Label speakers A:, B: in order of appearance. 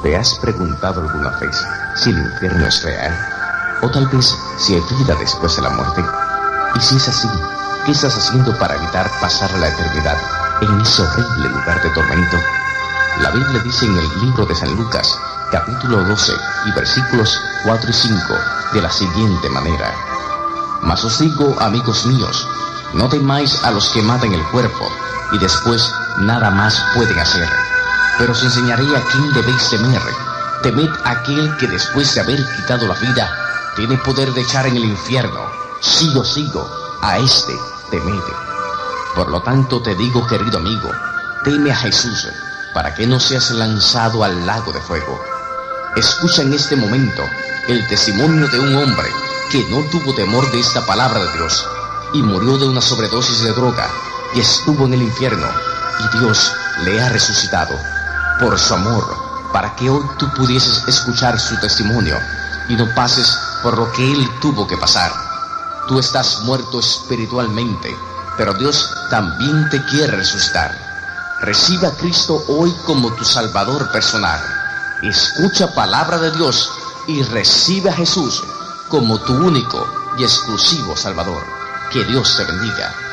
A: ¿Te has preguntado alguna vez si el infierno es real? O tal vez si hay vida después de la muerte. Y si es así, ¿qué estás haciendo para evitar pasar la eternidad en ese horrible lugar de tormento? La Biblia dice en el libro de San Lucas, capítulo 12 y versículos 4 y 5, de la siguiente manera: Mas os digo, amigos míos, no temáis a los que matan el cuerpo, y después nada más pueden hacer. Pero os enseñaré a quién debéis temer. Temed a aquel que después de haber quitado la vida, tiene poder de echar en el infierno. Sigo, a este temed. Por lo tanto te digo, querido amigo, teme a Jesús, para que no seas lanzado al lago de fuego. Escucha en este momento el testimonio de un hombre que no tuvo temor de esta palabra de Dios y murió de una sobredosis de droga y estuvo en el infierno, y Dios le ha resucitado por su amor, para que hoy tú pudieses escuchar su testimonio y no pases por lo que él tuvo que pasar. Tú estás muerto espiritualmente, pero Dios también te quiere resucitar. Recibe a Cristo hoy como tu Salvador personal. Escucha palabra de Dios y recibe a Jesús como tu único y exclusivo Salvador. Que Dios te bendiga.